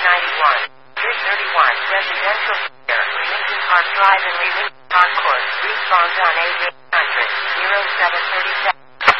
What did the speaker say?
331, Residential Care, Lincoln Park Drive and Lincoln Park Court, respawns on A800, 0737.